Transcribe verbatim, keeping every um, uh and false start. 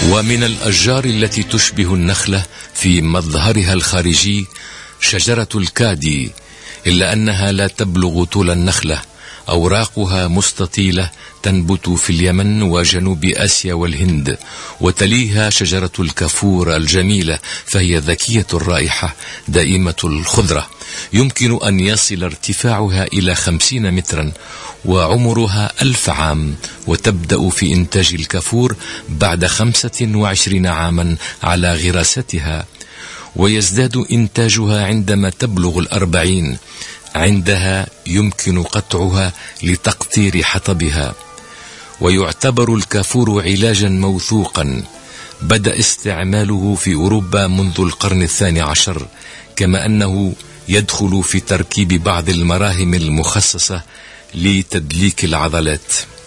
ومن الأشجار التي تشبه النخلة في مظهرها الخارجي شجرة الكادي، إلا أنها لا تبلغ طول النخلة. أوراقها مستطيلة، تنبت في اليمن وجنوب آسيا والهند، وتليها شجرة الكافور الجميلة، فهي ذكية الرائحة دائمة الخضرة. يمكن أن يصل ارتفاعها إلى خمسين مترا، وعمرها ألف عام، وتبدأ في إنتاج الكافور بعد خمسة وعشرين عاما على غراستها، ويزداد إنتاجها عندما تبلغ الأربعين. عندها يمكن قطعها لتقطير حطبها. ويعتبر الكافور علاجا موثوقا، بدأ استعماله في أوروبا منذ القرن الثاني عشر، كما أنه يدخل في تركيب بعض المراهم المخصصة لتدليك العضلات.